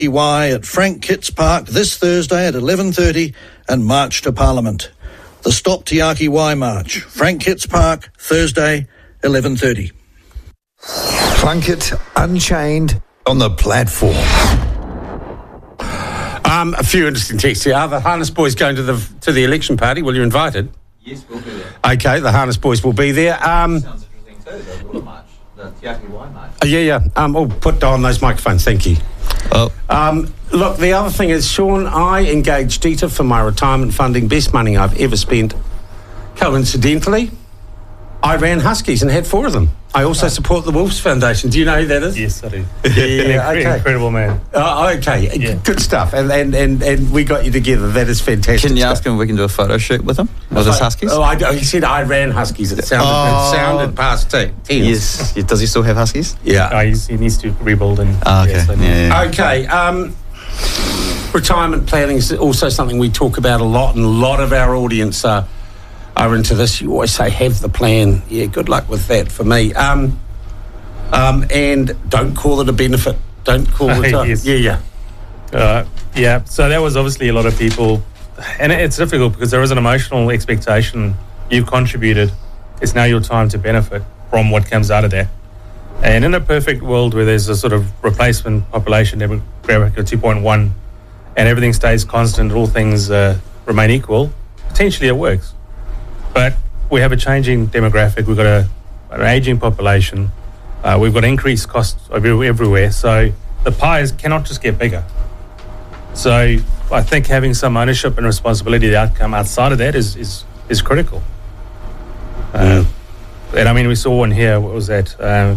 EY at Frank Kitts Park this Thursday at 11:30 and march to Parliament. The Stop Tiaki Y March, Frank Kitts Park, Thursday, 11:30. Plunkett Unchained on the platform. A few interesting texts here. Are the Harness Boys going to the election party? Well, you're invited. Yes, we'll be there. Okay, the Harness Boys will be there. Sounds interesting too, the Willa March, the Tiaki Y March. Yeah. I'll put on those microphones, thank you. Look, the other thing is, Sean, I engaged Dita for my retirement funding, best money I've ever spent. Coincidentally, I ran Huskies and had 4 of them. I also support the Wolves Foundation. Do you know who that is? Yes, I do. Yeah, okay. Incredible man. Okay, Yeah. Good stuff. And we got you together. That is fantastic. Can you ask him if we can do a photo shoot with him? With his Huskies? He said I ran Huskies. It sounded past 10. Yes. Does he still have Huskies? Yeah. He needs to rebuild and... Okay. Yeah. Okay. Retirement planning is also something we talk about a lot, and a lot of our audience are into this. You always say, have the plan. Yeah, good luck with that for me. And don't call it a benefit. Don't call it a... Yes. Yeah. So that was obviously a lot of people, and it's difficult because there is an emotional expectation. You've contributed. It's now your time to benefit from what comes out of that. And in a perfect world where there's a sort of replacement population demographic of 2.1 and everything stays constant, all things remain equal, potentially it works. But we have a changing demographic. We've got an aging population. We've got increased costs everywhere. So the pies cannot just get bigger. So I think having some ownership and responsibility of the outcome outside of that is critical. And I mean, we saw one here. What was that?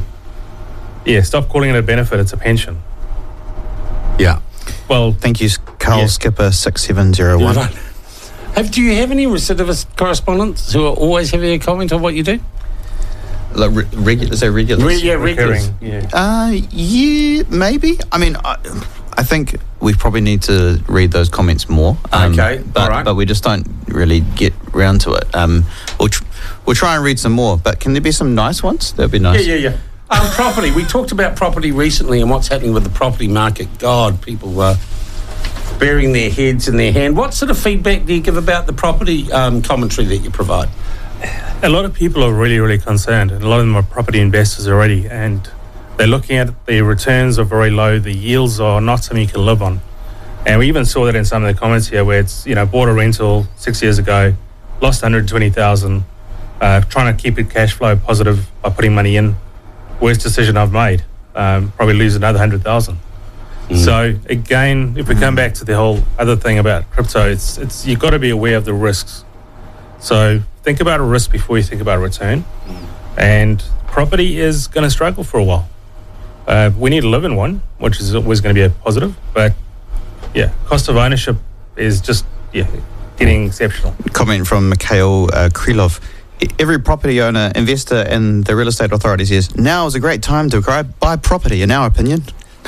Stop calling it a benefit. It's a pension. Yeah. Well, thank you, Carl Skipper 6701. Do you have any recidivist correspondents who are always having a comment on what you do? Like regulars? Recurring. Yeah, maybe. I mean, I think we probably need to read those comments more. Okay, but, all right. But we just don't really get round to it. We'll try and read some more, but can there be some nice ones? That'd be nice. Yeah. Property. We talked about property recently and what's happening with the property market. God, people are burying their heads in their hand. What sort of feedback do you give about the property commentary that you provide? A lot of people are really, really concerned, and a lot of them are property investors already, and they're looking at the returns are very low, the yields are not something you can live on. And we even saw that in some of the comments here where it's, bought a rental 6 years ago, lost 120,000, trying to keep it cash flow positive by putting money in. Worst decision I've made, probably lose another 100,000. So again, if we come back to the whole other thing about crypto, it's you've got to be aware of the risks. So think about a risk before you think about a return. And property is going to struggle for a while. We need to live in one, which is always going to be a positive. But cost of ownership is just getting exceptional. Comment from Mikhail Krylov. Every property owner, investor, and the real estate authority says now is a great time to buy property. In our opinion.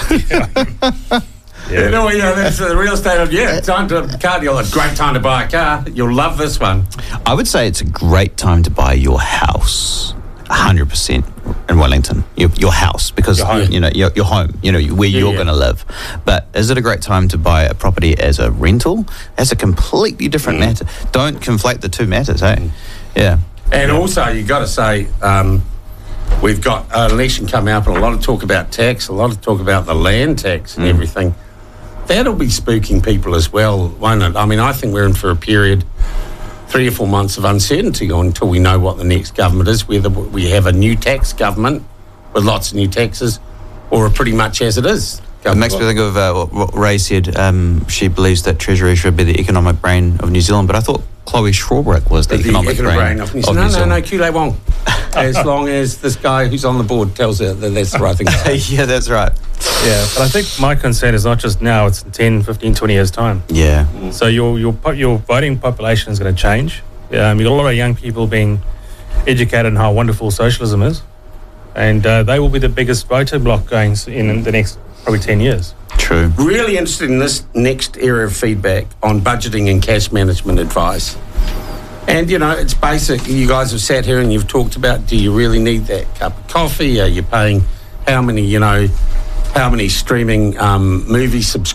That's the real estate of time to car deal. A great time to buy a car. You'll love this one. I would say it's a great time to buy your house, 100% in Wellington. Your house, because your home, where you're going to live. But is it a great time to buy a property as a rental? That's a completely different matter. Don't conflate the two matters, eh? Yeah. And also, you got to say, we've got an election coming up, and a lot of talk about tax, a lot of talk about the land tax and everything. That'll be spooking people as well, won't it? I mean, I think we're in for a period, 3 or 4 months of uncertainty until we know what the next government is, whether we have a new tax government with lots of new taxes or pretty much as it is. It makes me think of what Ray said. She believes that Treasury should be the economic brain of New Zealand, but I thought Chloe Schwarbrick was the economic brain of New Zealand. No, Kule Wong. As long as this guy who's on the board tells her that that's the right thing to say. Yeah, that's right. Yeah, but I think my concern is not just now, it's in 10, 15, 20 years' time. Yeah. So your voting population is going to change. You've got a lot of young people being educated on how wonderful socialism is, and they will be the biggest voter bloc going in the next probably 10 years. True. Really interested in this next area of feedback on budgeting and cash management advice. And, it's basic. You guys have sat here and you've talked about, do you really need that cup of coffee? Are you paying how how many streaming movie subscriptions